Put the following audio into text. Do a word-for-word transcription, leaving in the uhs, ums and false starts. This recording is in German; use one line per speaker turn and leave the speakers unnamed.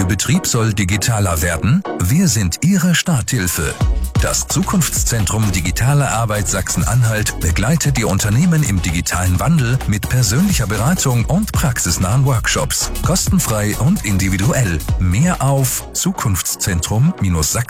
Betrieb soll digitaler werden? Wir sind Ihre Starthilfe. Das Zukunftszentrum Digitale Arbeit Sachsen-Anhalt begleitet Ihr Unternehmen im digitalen Wandel mit persönlicher Beratung und praxisnahen Workshops. Kostenfrei und individuell. Mehr auf zukunftszentrum Bindestrich